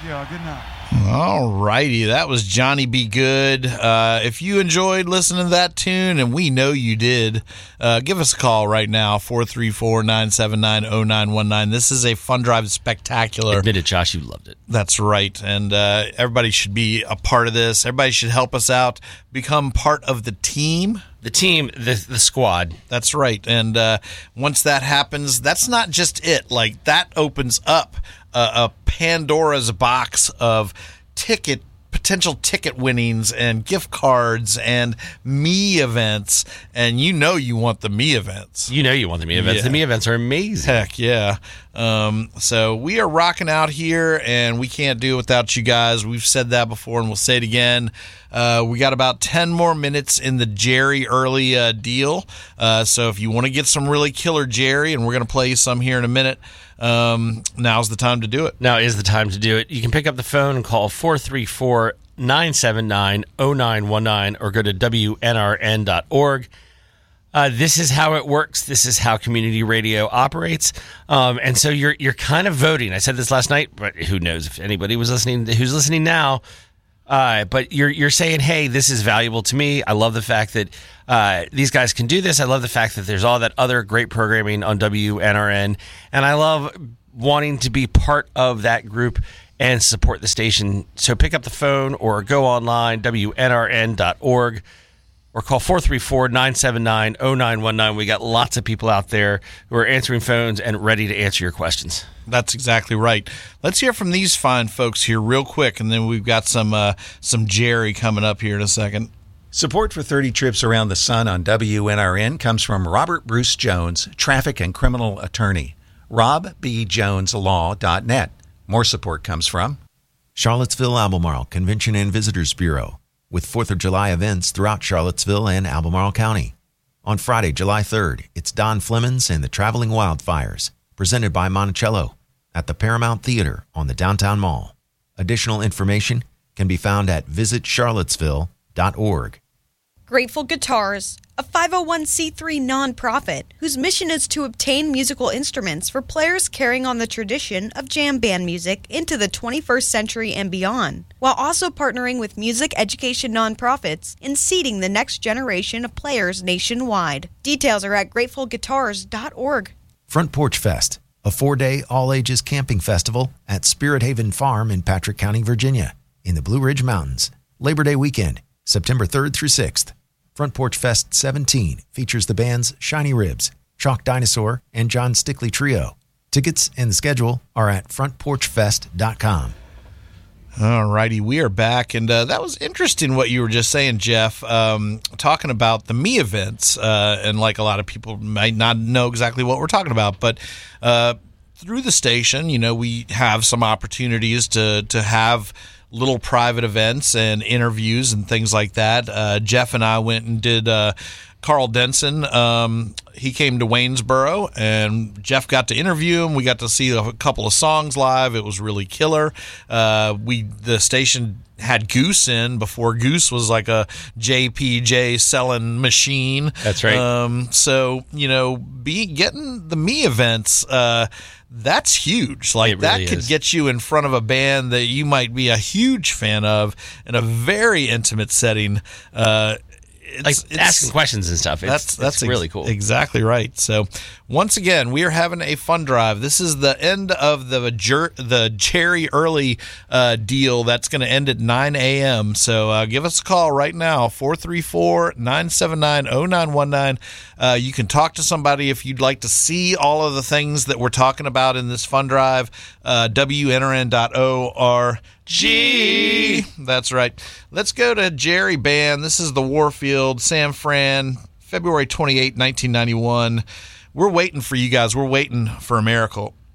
y'all. Good night. All righty, that was Johnny B. Good. If you enjoyed listening to that tune, and we know you did, give us a call right now, 434-979-0919. This is a Fun Drive Spectacular. Admit it, Josh, you loved it. That's right, and everybody should be a part of this. Everybody should help us out, become part of the team. The team, the squad. That's right, and once that happens, that's not just it. Like, that opens up a Pandora's box of potential ticket winnings and gift cards and me events, and you want the me events. You want the me events. Yeah. The me events are amazing. Heck yeah. So we are rocking out here, and we can't do it without you guys. We've said that before, and we'll say it again. We got about 10 more minutes in the Jerry Early deal. So if you want to get some really killer Jerry, and we're going to play you some here in a minute, now's the time to do it. Now is the time to do it. You can pick up the phone and call 434-979-0919 or go to WNRN.org. This is how it works. This is how community radio operates. And so you're kind of voting. I said this last night, but who knows if anybody was listening who's listening now. But you're saying, hey, this is valuable to me. I love the fact that these guys can do this. I love the fact that there's all that other great programming on WNRN. And I love wanting to be part of that group and support the station. So pick up the phone or go online, WNRN.org, or call 434-979-0919. We got lots of people out there who are answering phones and ready to answer your questions. That's exactly right. Let's hear from these fine folks here real quick, and then we've got some Jerry coming up here in a second. Support for 30 Trips Around the Sun on WNRN comes from Robert Bruce Jones, traffic and criminal attorney. RobBJonesLaw.net. More support comes from Charlottesville-Albemarle Convention and Visitors Bureau, with 4th of July events throughout Charlottesville and Albemarle County. On Friday, July 3rd, it's Don Flemons and the Traveling Wildfires, presented by Monticello, at the Paramount Theater on the Downtown Mall. Additional information can be found at visitcharlottesville.org. Grateful Guitars, a 501c3 nonprofit whose mission is to obtain musical instruments for players carrying on the tradition of jam band music into the 21st century and beyond, while also partnering with music education nonprofits in seeding the next generation of players nationwide. Details are at gratefulguitars.org. Front Porch Fest, a 4-day all-ages camping festival at Spirit Haven Farm in Patrick County, Virginia, in the Blue Ridge Mountains. Labor Day weekend, September 3rd through 6th. Front Porch Fest 17 features the bands Shiny Ribs, Chalk Dinosaur, and John Stickley Trio. Tickets and the schedule are at frontporchfest.com. All righty, we are back, and that was interesting what you were just saying, Jeff, talking about the me events, and like a lot of people might not know exactly what we're talking about, but through the station, we have some opportunities to have little private events and interviews and things like that. Jeff and I went and did Carl Denson. He came to Waynesboro, and Jeff got to interview him. We got to see a couple of songs live. It was really killer. The station had Goose in before Goose was like a JPJ selling machine. That's right. So, getting the me events, that's huge. Like, it really could get you in front of a band that you might be a huge fan of in a very intimate setting. It's asking questions and stuff. That's really cool. Exactly right. So, once again, we are having a fun drive. This is the end of the Jerry Early deal. That's going to end at 9 a.m. So, give us a call right now, 434-979-0919. You can talk to somebody if you'd like to see all of the things that we're talking about in this fun drive. WNRN.org. That's right. Let's go to Jerry Band. This is the Warfield, San Fran, February 28, 1991. We're waiting for you guys. We're waiting for a miracle.